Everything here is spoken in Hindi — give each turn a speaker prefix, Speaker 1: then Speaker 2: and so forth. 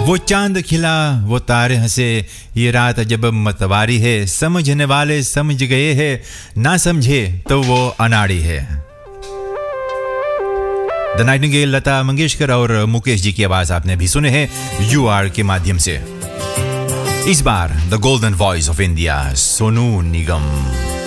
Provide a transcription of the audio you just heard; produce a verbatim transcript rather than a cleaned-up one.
Speaker 1: वो चांद खिला वो तारे हंसे, ये रात जब मतवारी है, समझने वाले समझ गए हैं, ना समझे तो वो अनाड़ी है। द नाइटिंगेल लता मंगेशकर और मुकेश जी की आवाज आपने भी सुने हैं यू आर के माध्यम से। इस बार the golden voice of India Sonu Nigam.